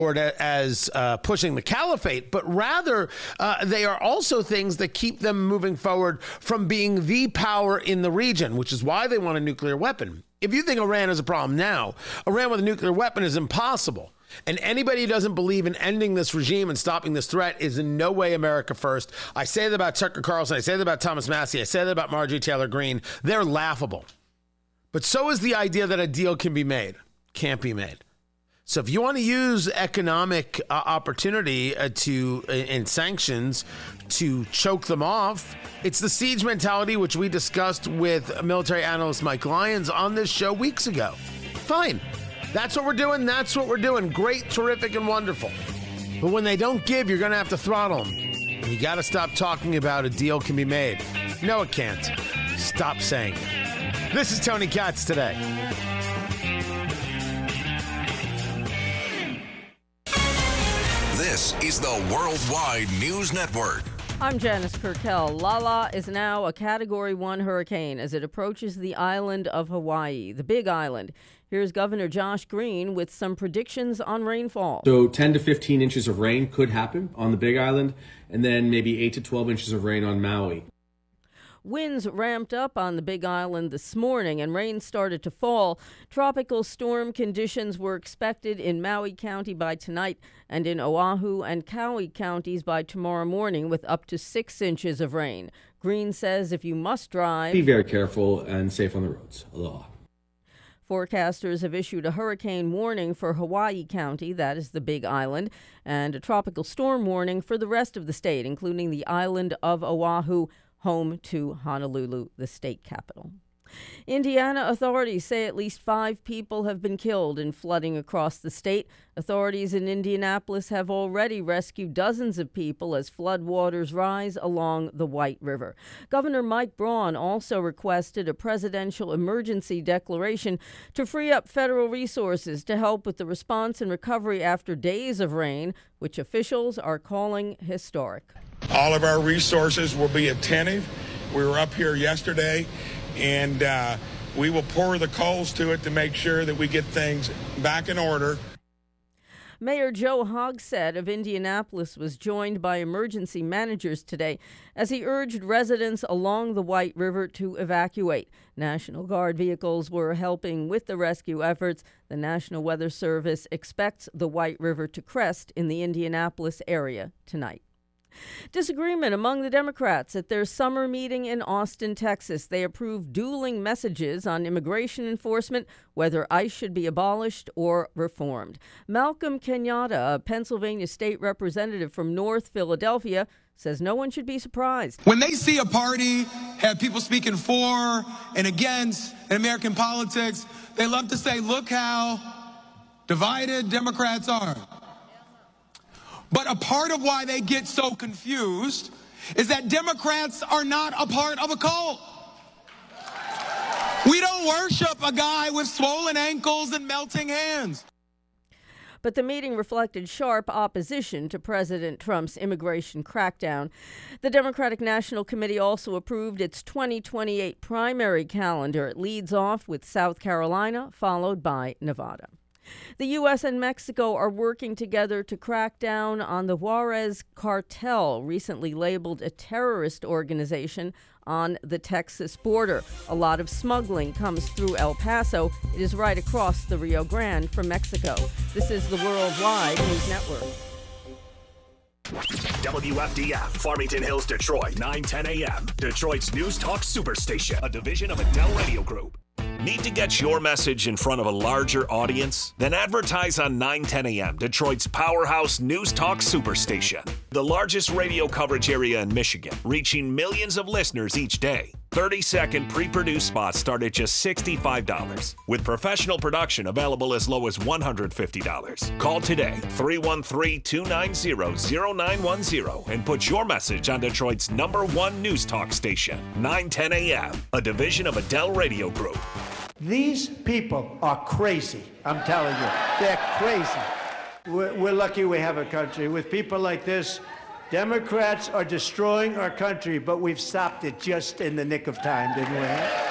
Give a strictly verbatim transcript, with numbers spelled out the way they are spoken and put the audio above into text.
as uh, pushing the caliphate, but rather uh, they are also things that keep them moving forward from being the power in the region, which is why they want a nuclear weapon. If you think Iran is a problem now, Iran with a nuclear weapon is impossible. And anybody who doesn't believe in ending this regime and stopping this threat is in no way America first. I say that about Tucker Carlson. I say that about Thomas Massie. I say that about Marjorie Taylor Greene. They're laughable. But so is the idea that a deal can be made. Can't be made. So if you want to use economic uh, opportunity uh, to uh, and sanctions to choke them off, it's the siege mentality, which we discussed with military analyst Mike Lyons on this show weeks ago. Fine. That's what we're doing. That's what we're doing. Great, terrific, and wonderful. But when they don't give, you're going to have to throttle them. You got to stop talking about a deal can be made. No, it can't. Stop saying it. This is Tony Katz today. This is the Worldwide News Network. I'm Janice Purkell. Lala is now a Category one hurricane as it approaches the island of Hawaii, the Big Island. Here's Governor Josh Green with some predictions on rainfall. So ten to fifteen inches of rain could happen on the Big Island, and then maybe eight to twelve inches of rain on Maui. Winds ramped up on the Big Island this morning and rain started to fall. Tropical storm conditions were expected in Maui County by tonight and in Oahu and Kauai counties by tomorrow morning with up to six inches of rain. Green says if you must drive, be very careful and safe on the roads. Aloha. Forecasters have issued a hurricane warning for Hawaii County, that is the Big Island, and a tropical storm warning for the rest of the state, including the island of Oahu, home to Honolulu, the state capital. Indiana authorities say at least five people have been killed in flooding across the state. Authorities in Indianapolis have already rescued dozens of people as floodwaters rise along the White River. Governor Mike Braun also requested a presidential emergency declaration to free up federal resources to help with the response and recovery after days of rain, which officials are calling historic. All of our resources will be attentive. We were up here yesterday, and uh, we will pour the coals to it to make sure that we get things back in order. Mayor Joe Hogsett of Indianapolis was joined by emergency managers today as he urged residents along the White River to evacuate. National Guard vehicles were helping with the rescue efforts. The National Weather Service expects the White River to crest in the Indianapolis area tonight. Disagreement among the Democrats at their summer meeting in Austin, Texas. They approved dueling messages on immigration enforcement, whether ICE should be abolished or reformed. Malcolm Kenyatta, a Pennsylvania state representative from North Philadelphia, says no one should be surprised. When they see a party have people speaking for and against in American politics, they love to say, look how divided Democrats are. But a part of why they get so confused is that Democrats are not a part of a cult. We don't worship a guy with swollen ankles and melting hands. But the meeting reflected sharp opposition to President Trump's immigration crackdown. The Democratic National Committee also approved its twenty twenty-eight primary calendar. It leads off with South Carolina, followed by Nevada. The U S and Mexico are working together to crack down on the Juarez cartel, recently labeled a terrorist organization on the Texas border. A lot of smuggling comes through El Paso. It is right across the Rio Grande from Mexico. This is the Worldwide News Network. W F D F, Farmington Hills, Detroit, nine ten a.m. Detroit's News Talk Superstation, a division of Adele Radio Group. Need to get your message in front of a larger audience? Then advertise on nine ten a.m., Detroit's powerhouse News Talk Superstation. The largest radio coverage area in Michigan, reaching millions of listeners each day. thirty-second pre-produced spots start at just sixty-five dollars, with professional production available as low as one hundred fifty dollars. Call today, three one three, two nine zero, zero nine one zero, and put your message on Detroit's number one News Talk station, nine ten a.m., a division of Adele Radio Group. These people are crazy, I'm telling you. They're crazy. We're, we're lucky we have a country. With people like this, Democrats are destroying our country, but we've stopped it just in the nick of time, didn't we?